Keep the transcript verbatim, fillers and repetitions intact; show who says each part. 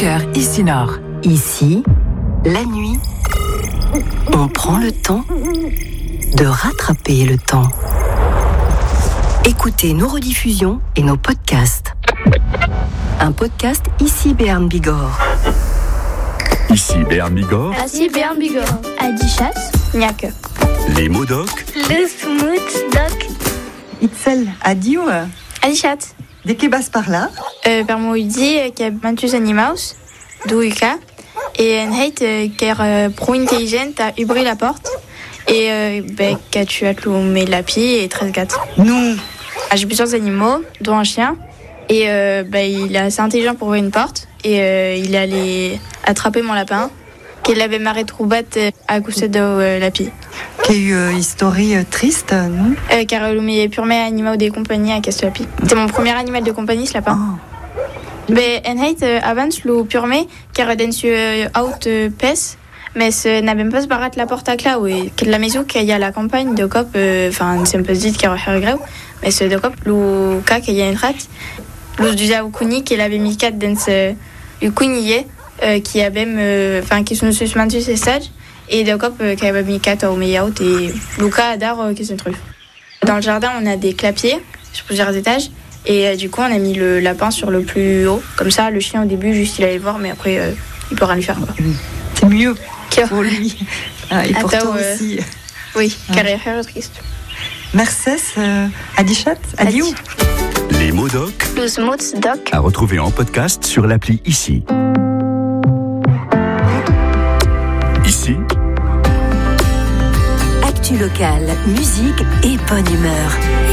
Speaker 1: cœur ici Nord.
Speaker 2: Ici, la nuit, on prend le temps de rattraper le temps. Écoutez nos rediffusions et nos podcasts. Un podcast Ici Béarn Bigorre.
Speaker 3: Ici Béarn Bigorre.
Speaker 4: Ici Béarn Bigorre. Adichat, Niak.
Speaker 3: Les mots doc.
Speaker 4: Le smooth doc.
Speaker 5: Itzel, adieu.
Speaker 4: Adichat.
Speaker 5: De que bas par là?
Speaker 4: Euh, per mo udi, ke mantus animaus, do uka, et en heit, ker euh, pro intelligent a ubri la porte, et euh, ben, qu'a tu as clou mes lapis et treize gâtes.
Speaker 5: Non.
Speaker 4: Ah, j'ai plusieurs animaux, dont un chien, et euh, ben, il est assez intelligent pour ouvrir une porte, et euh, il est allé attraper mon lapin, qu'il avait marré troubat à coucher de euh, lapi.
Speaker 5: Qu'il y a eu une histoire triste, non?
Speaker 4: Euh, car euh, le premier animal de compagnie à Casse-Lapi. C'était mon premier animal de compagnie, ce lapin.
Speaker 5: Oh.
Speaker 4: Mais en heit, euh, avant, le purme, car den su euh, out euh, pes, mais ce n'a même pas se barat la porte à cla, oui. Que de la maison qu'il y a la campagne de cop, enfin, euh, c'est un peu dit qu'il y a un greu, mais ce de cop, le cas qu'il y a une rate, le du zaoukuni qu'il avait mis quatre dans ce ukunier, euh, qui avait, enfin, euh, qui sont suspendu ces stages. Et de cop qui avait mis quatre au meilleur et Luca Adar qui se trouve. Dans le jardin, on a des clapiers sur plusieurs étages et euh, du coup, on a mis le lapin sur le plus haut. Comme ça, le chien au début, juste il allait le voir, mais après, euh, il pourra lui faire quoi.
Speaker 5: C'est mieux pour lui. Ah, et pour
Speaker 4: Attends,
Speaker 5: toi
Speaker 4: euh,
Speaker 5: aussi.
Speaker 4: Oui,
Speaker 5: Ah.
Speaker 4: carrière triste.
Speaker 5: Merci, euh, Adichat, adieu.
Speaker 3: Les mots doc.
Speaker 4: Le smooth doc.
Speaker 3: À retrouver en podcast sur l'appli Ici. Ici.
Speaker 2: Actu locale, musique et bonne humeur.